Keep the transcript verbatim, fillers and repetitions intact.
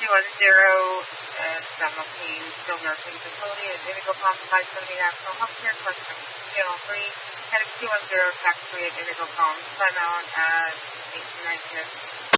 two one zero, uh, San Joaquin Skilled Nursing Facility at Indigo Palm five seventy National Healthcare, question channel three, heading two one zero, tax three at Indigo Palm, time out at eighteen nineteen.